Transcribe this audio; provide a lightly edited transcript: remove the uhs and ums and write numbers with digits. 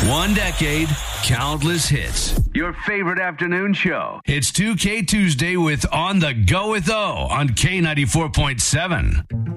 One decade, countless hits. Your favorite afternoon show. It's 2K Tuesday with On the Go with O on K94.7.